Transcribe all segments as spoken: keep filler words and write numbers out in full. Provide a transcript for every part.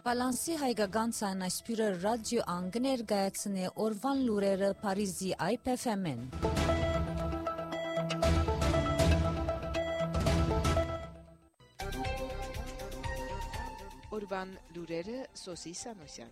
Բալանսի հայկական ցանասպիրը ռադիո անգներ գայացնե օրվան լուրերը Փարիզի I P F M-ն։ Օրվան լուրերը Սոսի Սանոսյան։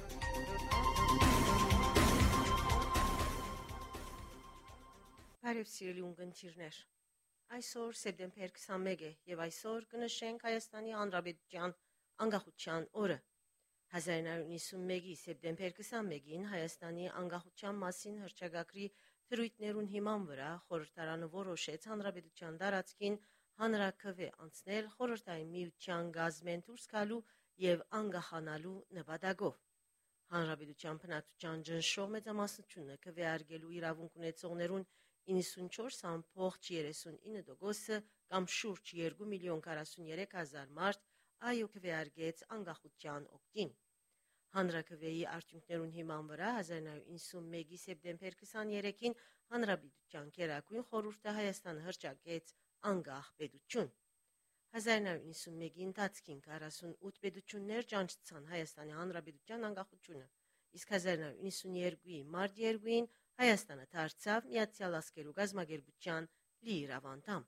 Բարև սիրելի ունկնդիրներ։ Այսօր սեպտեմբեր քսանմեկ է եւ այսօր կնշենք Հայաստանի Հանրապետության անկախության օրը։ հազար նույնսուն նույնսունմեկի սեպտեմբեր քսանմեկին Հայաստանի անկախության մասին հռչակագրի թրույթներուն հիման վրա խորհրդարանը որոշեց Հանրապետության տարածքին հանրաքվե անցնել խորհրդային միության գազմեն դուրս գալու եւ անկախանալու նպատակով։ Հանրապետության բնակչության ճնշող մեծամասնությունը քվեարկելու իրավունք ունեցողներուն իննսունչորս ամբողջ երեսունինը տոկոսը կամ շուրջ երկու միլիոն քառասուններեք հազար մարդ այո քվեարկեց անկախության օգտին։ Հանրաքվեի արդյունքներուն հիման վրա հազար նույնսուն նույնսունմեկի սեպտեմբեր քսաներեքին Հանրապետության Գերագույն խորհուրդը Հայաստանը հռչակեց անկախ պետություն։ հազար նույնսուն նույնսունմեկի ընթացքին քառասունութ պետություններ ճանաչեցան Հայաստանի Հանրապետության անկախությունը, իսկ հազար նույնսուն նույնսունյոթի մարտ երկուին Հայաստանը դարձավ Միացյալ Ազգերու գազագերբության լիիրավ անդամ։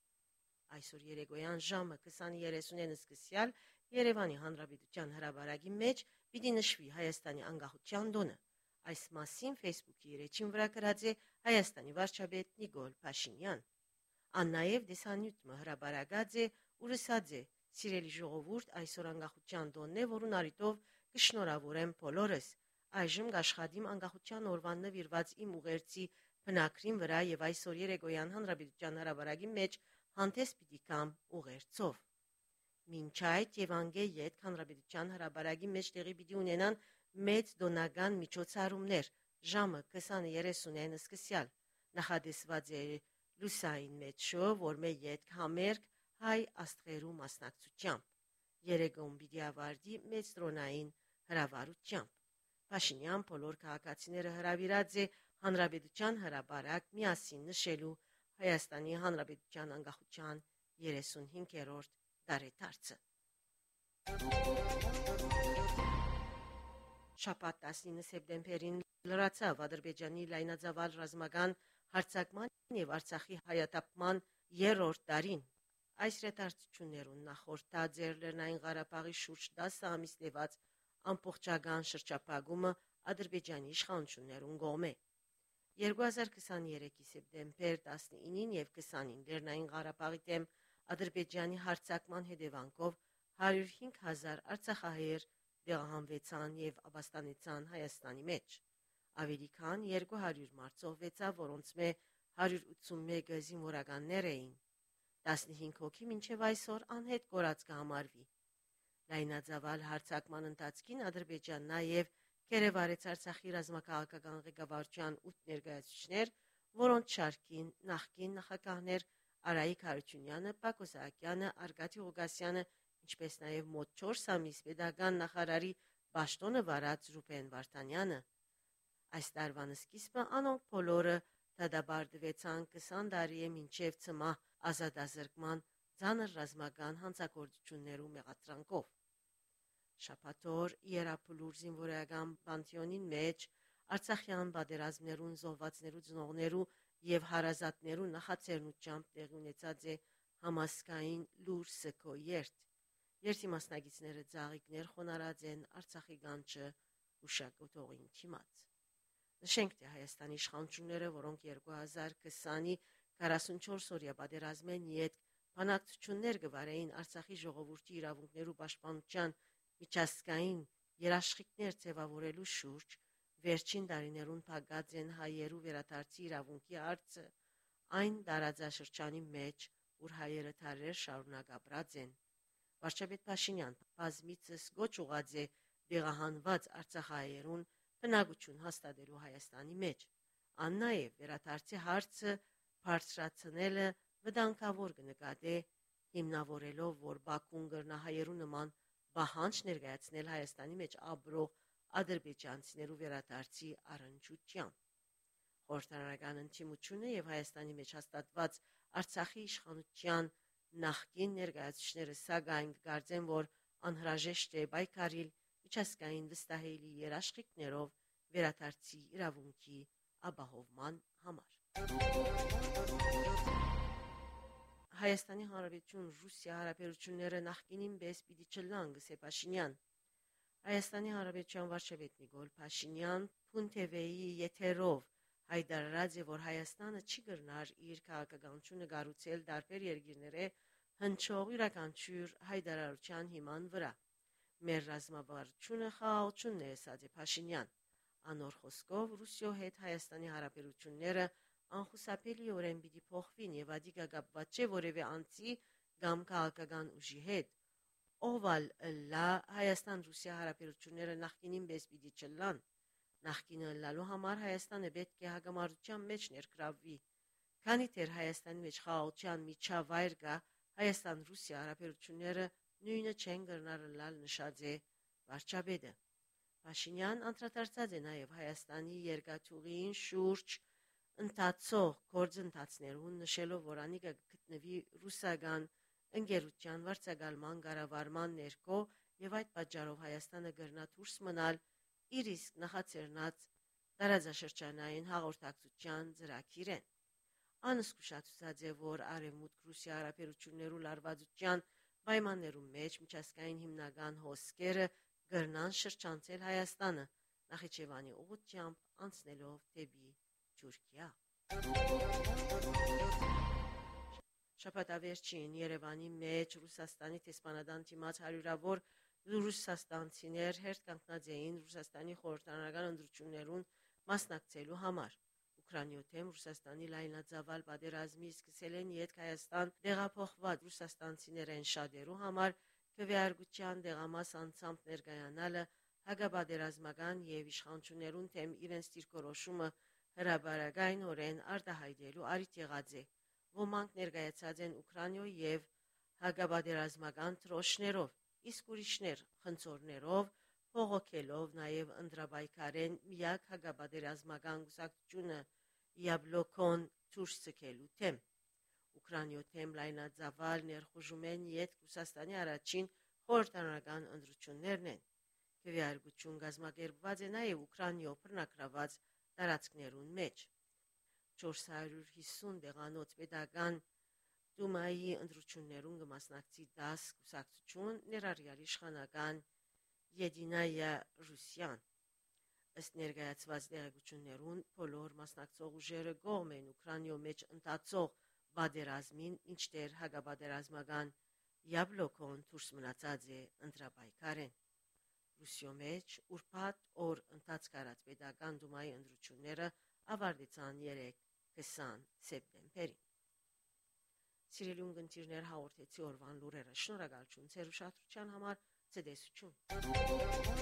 Այսօր երեկոյան ժամը քսան երեսունին սկսյալ Երևանի Հանրապետության հրապարակի մեջ պիտի նշվի Հայաստանի անկախության տոնը։ Այս մասին Facebook-ի իր էջին վրա գրած է Հայաստանի վարչապետ Նիկոլ Փաշինյան։ Ան նաև դեսանյութը հրապարակած է ու ասած է. «Սիրելի ժողովուրդ, այսօր անկախության տոնն է, որուն առիթով կշնորհավորեմ բոլորս։ Այժմ կաշխատիմ անկախության օրվան նվիրված իմ ուղերձի բնակրին վրա եւ այսօր երեկոյան Հանրապետության հրապարակի մեջ հանդես պիտի կամ ուղերձով»։ Մինչ այդ եւ անգեյետ Հանրապետության հրապարակի մեջ տեղի պիտի ունենան մեծ դոնական միջոցառումներ ժամը քսան երեսունին սկսյալ։ Նախադեсված է լուսային մեծշո, որ մե յետ համերգ հայ աստղերու մասնակցությամբ։ Երեկոն պիտի ավարտի մեծ տրոնային հրավառությամբ։ Փաշինյան բոլոր քաղաքացիները հրավիրած է Հանրապետության հրապարակ միասին նշելու Հայաստանի Հանրապետության անկախության երեսունհինգերորդ տարեդարձը։ Շաբաթ տասնինը սեպտեմբերին լրացավ Ադրբեջանի լայնածավալ ռազմական հարձակման եւ Արցախի հայաթափման երրորդ տարին։ Այս ռետարցություններուն նախորդած էր Լեռնային Ղարաբաղի շուրջ տասը ամիս տևած ամբողջական շրջափակումը Ադրբեջանի իշխանություններուն կողմէ։ երկու հազար քսաներեքի սեպտեմբեր տասնինին եւ քսանին Լեռնային Ղարաբաղի դեմ Ադրբեջանի հարձակման հետևանքով հարյուր հինգ հազար արցախահայեր տեղահանվեցան եւ ապաստանեցան Հայաստանի մեջ։ Ավելի քան երկու հարյուր մարդ զոհվեցավ, որոնց մե հարյուր ութսունմեկը զինվորականներ էին։ տասնհինգ հոգի մինչև այսօր անհետ կորած կհամարվի։ Լայնածավալ հարձակման ընթացքին Ադրբեջան նաեւ կերեվարեց Արցախի ռազմաքաղաքական ղեկավարության ութ ներկայացուցիչներ, որոնց շարքին նախկին նախագահներ Արայիկ Հարությունյանը, Պակոս Սահակյանը, Արկադի Ղուկասյանը, ինչպես նաև մոտ չորս ամիս պետական նախարարի պաշտոնը վարած Ռուբեն Վարդանյանը։ Այս տարվան սկիզբը անոնք բոլորը դադարեցան քսան տարի է մինչև ծմահ ազատազրկման ցաներ ռազմական հանցագործություններու մեղադրանքով։ Շաբաթօր Իերապլուր զինվորական պանթեոնին մեջ Արցախյան պատերազմներուն զոհվածներու ծնողներու եւ հարազատներու նախաձեռնությամբ տեղի ունեցած է համասկային լուր սգո երթ։ Երթի մասնակիցները ծաղիկներ խոնարած են Արցախի գանչը հուշագոտողին թիմած։ Նշենք, թե Հայաստանի իշխանությունները, որոնք երկու հազար քսանի քառասունչորս-օրյա պատերազմեն յետ բանակցություններ կվարեին Արցախի ժողովրդի իրավունքներու պաշտպանության միջազգային երաշխիքներ ձևավորելու շուրջ, վերջին տարիներուն փակած են հայերու վերադարձի իրավունքի հարցը այն տարածաշրջանի մեջ, ուր հայերը դարեր շարունակ ապրած են։ Վարչապետ Փաշինյան բազմիցս գոչ ուղղած է տեղահանված արցախահայերուն բնակություն հաստատելու Հայաստանի մեջ։ Ան նաև վերադարձի հարցը բարձրացնելը վտանգավոր կնկատե, հիմնավորելով, որ Բաքուն կրնա հայերու նման պահանջ ներկայացնել Հայաստանի մեջ ապրող ադրբեջանցիներու վերադարձի առընչությամբ։ Խորհրդարանական ընդդիմությունը եւ Հայաստանի մեջ հաստատված Արցախի իշխանության նախկին ներկայացուցիչները սակայն կարծեն, որ անհրաժեշտ է պայքարել միջազգային վստահելի երաշխիքներով վերադարձի իրավունքի ապահովման համար։ Հայաստանի Հանրապետություն Ռուսիա հարաբերությունները նախկինին պես պիտի չլան, գսե Փաշինյան։ Հայաստանի Հանրապետության վարչապետ Նիկոլ Փաշինյան Փուն թի վի-ի եթերով հայտարարած է, որ Հայաստանը չի կրնար իր քաղաքականությունը կառուցել տարբեր երկիրների հնչող յուրաքանչյուր հայտարարության հիման վրա։ Մեր ռազմավարությունը խաղաղությունն է, ասաց Փաշինյան։ Անոր խոսքով Ռուսիո հետ Հայաստանի հարաբերությունները անխուսափելիորեն պիտի փոխվին եւ ադիգա կապված չէ որևէ անձի կամ քաղաքական ուժի հետ։ Օվալ լա Հայաստան-Ռուսիա հարաբերությունները նախկինին պես պիտի չլան։ Նախկինը լալու համար Հայաստանը պետք է հագամարտության մեջ ներգրավվի։ Քանի դեռ Հայաստանի մեջ խաղաղության միջավայր կա, Հայաստան-Ռուսիա հարաբերությունները նույնը չեն կրնար լալ, նշած է վարչապետը։ Փաշինյան անդրադարձած է նաև Հայաստանի երկաթուղին շուրջ ընթացող գործընթացներուն, նշելով, որ անիկը գտնվի ռուսական ընկերության վարձակալման կառավարման ներքո եւ այդ պատճառով Հայաստանը կրնա դուրս մնալ իր իսկ նախաձեռնած տարածաշրջանային հաղորդակցության ծրագիրեն։ Անզգուշացած է, որ Արևմուտք-Ռուսիա հարաբերություններու լարվածության պայմաններում մեջ միջազգային հիմնական հոսքերը կրնան շրջանցել Հայաստանը Նախիջևանի ուղղությամբ անցնելով դեպի Թուրքիա։ Շաբաթավերջին Երևանի մեջ Ռուսաստանի տեսփանադան թիմած հարյուրավոր ռուսաստանցիներ հերթ կանգնած էին Ռուսաստանի խորհրդարանական ընտրություններուն մասնակցելու համար։ Ուկրաինայ թեմ Ռուսաստանի լայնածավալ պատերազմի սկսել են յետ Հայաստան տեղափոխված ռուսաստանցիներեն շատերու համար քվեարկության դեղամաս անցամբ ներկայանալը հակապատերազմական եւ իշխանություններուն թեմ իրենց դիրքորոշումը հրաբարակայնորեն արտահայտելու առիթ եղած է։ Ոմանք ներկայացած են Ուկրաինայ եւ հակապատերազմական դրոշներով, իսկ ուրիշներ խնձորներով, փողոքելով նաեւ ընտրապայքարեն միակ հակապատերազմական գուսակցությունը Յաբլոկոն դուրս ցկելու թեմ։ Ուկրաինայ թեմ լայնածավալ ներխուժում են յետ Ռուսաստանի առաջին խորհրդարանական ընտրություններն են։ Քվեարկություն կազմակերպված է նաեւ Ուկրաինայ բռնակրաված տարածքներուն մեջ։ չորս հարյուր հիսուն դեղանոց պետական Դումայի ընտրություններուն կմասնակցի դաս կուսակցություն, ներառյալ իշխանական Եդինայա Ռուսիան։ Ըստ ներկայացված տեղեկություններուն բոլոր մասնակցող ուժերը կողմ են Ուկրաինայ մեջ ընթացող պատերազմին, ինչտեղ հակապատերազմական Յաբլոկոն դուրս մնացած է ընտրապայքարեն։ Ռուսիո մեջ ուրբաթ օր ընթացք արած պետական Դումայի ընտրությունները ավարտեցան երեկ քսան սեպտեմբերին։ Սիրելի ունկնդիրներ, հաղորդեցի օրվան լուրերը։ Շնորհակալություն ձեր ուշադրության համար։ Ցտեսություն։